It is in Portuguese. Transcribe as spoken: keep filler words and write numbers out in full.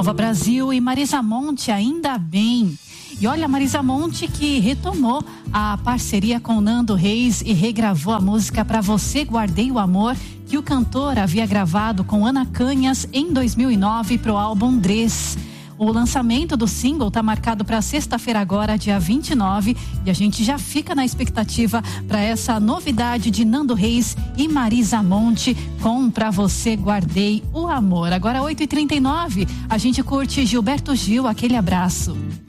Nova Brasil e Marisa Monte, Ainda Bem. E olha, a Marisa Monte que retomou a parceria com Nando Reis e regravou a música Pra Você Guardei o Amor, que o cantor havia gravado com Ana Canhas em dois mil e nove para o álbum Dress. O lançamento do single está marcado para sexta-feira agora, dia vinte e nove, e a gente já fica na expectativa para essa novidade de Nando Reis e Marisa Monte com Pra Você Guardei o Amor. Agora oito e trinta e nove, a gente curte Gilberto Gil, Aquele Abraço.